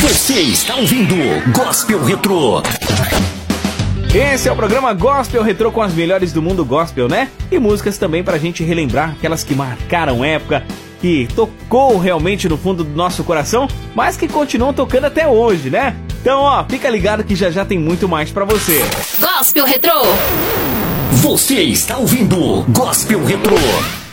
Você está ouvindo Gospel Retrô. Esse é o programa Gospel Retrô com as melhores do mundo gospel, né? E músicas também pra gente relembrar aquelas que marcaram época, que tocou realmente no fundo do nosso coração, mas que continuam tocando até hoje, né? Então, ó, fica ligado que já tem muito mais pra você. Gospel Retrô. Você está ouvindo Gospel Retrô.